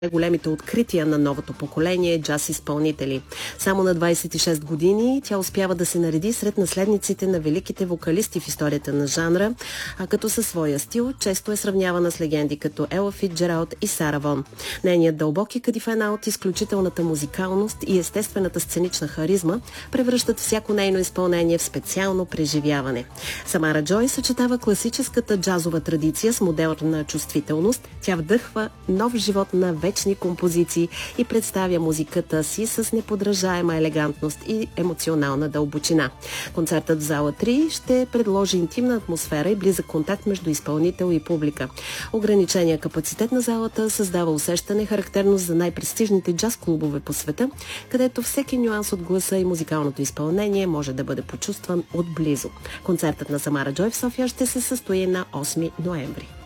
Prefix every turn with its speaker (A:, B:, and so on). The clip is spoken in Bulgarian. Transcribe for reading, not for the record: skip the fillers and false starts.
A: големите открития на новото поколение джаз изпълнители. Само на 26 години тя успява да се нареди сред наследниците на великите вокалисти в историята на жанра, а като със своя стил често е сравнявана с легенди като Ела Фицджералд и Сара Вон. Нейният дълбоки кадифенаут, изключителната музикалност и естествената сценична харизма превръщат всяко нейно изпълнение в специално преживяване. Самара Джой съчетава класическата джазова традиция с модерна чувствителност. Тя вдъхва нов живот на вечни композиции и представя музиката си с неподражаема елегантност и емоционална дълбочина. Концертът в зала 3 ще предложи интимна атмосфера и близък контакт между изпълнител и публика. Ограничения капацитет на залата създава усещане, характерно за най-престижните джаз клубове по света, където всеки нюанс от гласа и музикалното изпълнение може да бъде почувстван отблизо. Концертът на Самара Джой в София ще се състои на 8 ноември.